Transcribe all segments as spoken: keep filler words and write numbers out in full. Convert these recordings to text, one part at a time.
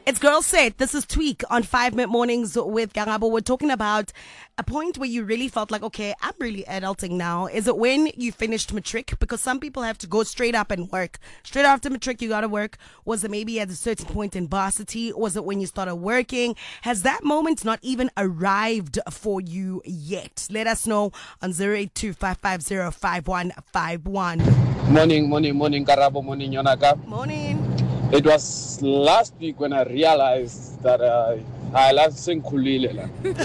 It's Girl Set. This is Tweak on Five Minute Mornings with Gangabo. We're talking about a point where you really felt like, okay, I'm really adulting now. Is it when you finished matric? Because some people have to go straight up and work. Straight after matric, you got to work. Was it maybe at a certain point in varsity? Was it when you started working? Has that moment not even arrived for you yet? Let us know on zero eight two, five five zero, five one five one. Morning, morning, morning, Karabo, morning, Yonaka. Morning. It was last week when I realized that uh, I love sing Kulile.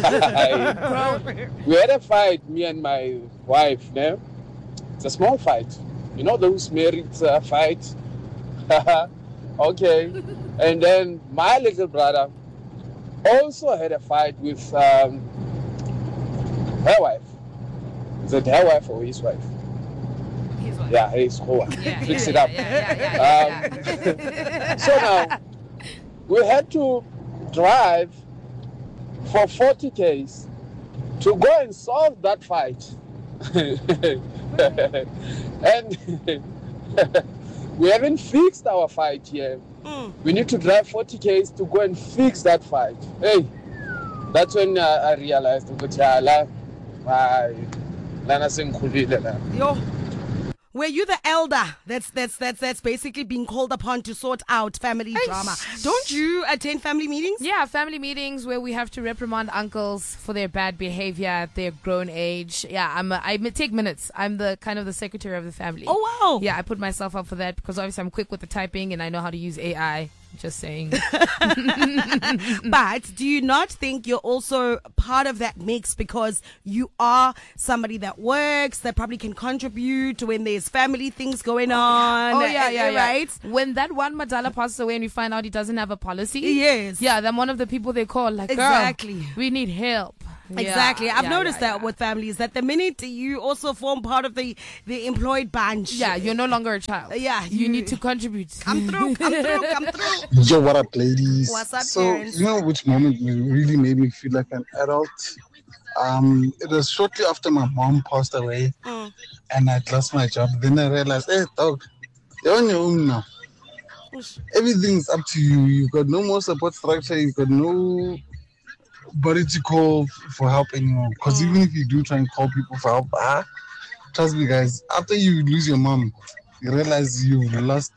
We had a fight, me and my wife. Ne? It's a small fight. You know those married uh, fights? Okay. And then my little brother also had a fight with um, her wife. Is it her wife or his wife? Yeah, his wife. Yeah, Fix yeah, it up. Yeah, yeah, yeah, yeah, Um, so now, we had to drive for forty kays to go and solve that fight. And we haven't fixed our fight yet. Mm. We need to drive forty kays to go and fix that fight. Hey, that's when uh, I realized, Yo. Were you the elder that's that's that's that's basically being called upon to sort out family Eish. drama? Don't you attend family meetings? Yeah, family meetings where we have to reprimand uncles for their bad behavior at their grown age. Yeah, I'm a, I take minutes. I'm the kind of the secretary of the family. Oh wow. Yeah, I put myself up for that because obviously I'm quick with the typing and I know how to use A I. Just saying. But do you not think you're also part of that mix because you are somebody that works, that probably can contribute when there's family things going on? Oh, yeah, yeah, yeah. Right? When that one Madala passes away and we find out he doesn't have a policy. Yes. Yeah, I'm one of the people they call like, exactly. Girl, we need help. Exactly. Yeah, I've yeah, noticed yeah, that yeah. with families, that the minute you also form part of the, the employed bunch. Yeah, you're no longer a child. Yeah. You, you need to contribute. Come through, come through, come through. Yo, what up, ladies? What's up, so, parents? you know which moment really made me feel like an adult? Um, it was shortly after my mom passed away mm. and I'd lost my job. Then I realized, hey, dog, you're on your own now. Everything's up to you. You've got no more support structure. You've got no body to call for help anymore. Because mm. even if you do try and call people for help, ah, trust me, guys, after you lose your mom, you realize you've lost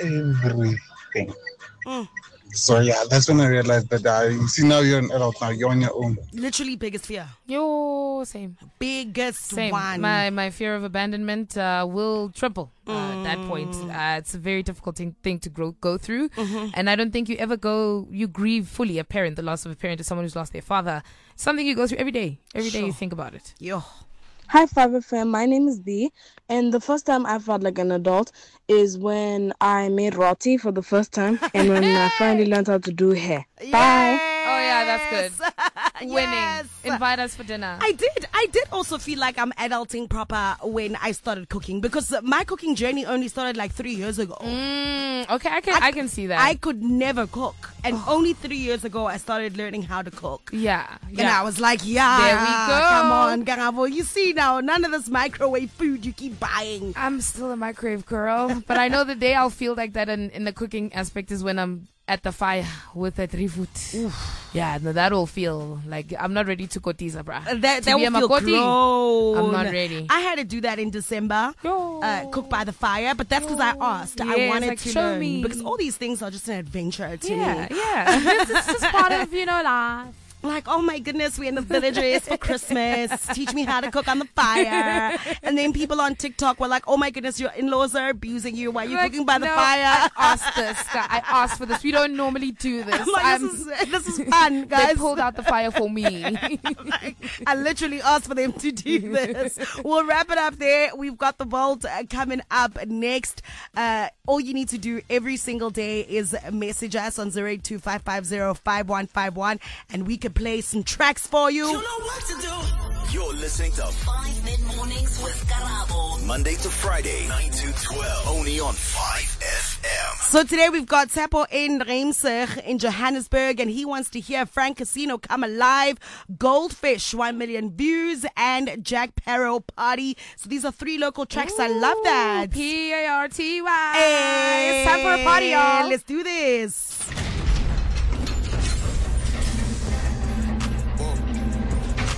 everything. Mm. So yeah, that's when I realized that uh, you see now you're an adult now, you're on your own. Literally biggest fear. Yo, same. Biggest same. one. My my fear of abandonment uh, will triple uh, mm. at that point. Uh, it's a very difficult thing, thing to grow, go through. Mm-hmm. And I don't think you ever go, you grieve fully a parent, the loss of a parent, to someone who's lost their father. Something you go through every day. Every sure. day you think about it. Yo. Hi, Five F M. My name is Dee, and the first time I felt like an adult is when I made roti for the first time and when I finally learned how to do hair. Yes. Bye. Oh, yeah, that's good. Winning. Yes. Invite us for dinner. I did. I did also feel like I'm adulting proper when I started cooking because my cooking journey only started like three years ago. Mm, okay, I can I, I can see that. I could never cook. And oh. only three years ago, I started learning how to cook. Yeah. yeah. And I was like, yeah. There we go. Come on, Gangabo. You see now, none of this microwave food you keep buying. I'm still a microwave girl. But I know the day I'll feel like that in, in the cooking aspect is when I'm at the fire with a three foot. Oof. Yeah, no, that will feel like I'm not ready to kotiza, bruh. That, to that be will a feel makoti, grown. I'm not ready. I had to do that in December. Uh, cook by the fire, but that's because I asked. Yes, I wanted like, to show learn me. because all these things are just an adventure to yeah, me. Yeah, this, this is part of, you know, life. Like, oh my goodness, we're in the villages for Christmas. Teach me how to cook on the fire. And then people on TikTok were like, oh my goodness, your in-laws are abusing you while you're like, cooking by the no, fire. I asked this. I asked for this. We don't normally do this. I'm like, this, is, this is fun, guys. They pulled out the fire for me. Like, I literally asked for them to do this. We'll wrap it up there. We've got the vault uh, coming up next. Uh, all you need to do every single day is message us on zero eight two, five five zero, five one five one and we can play some tracks for you. You know what to do. You're listening to Five Mid Mornings with Karabo. Monday to Friday, nine to twelve. Only on five F M. So today we've got Seppo in Reimsig in Johannesburg, and he wants to hear Frank Casino Come Alive, Goldfish, one million views, and Jack Parrow Party. So these are three local tracks. Ooh, I love that. P A R T Y. Hey, it's time for a party, y'all. Let's do this.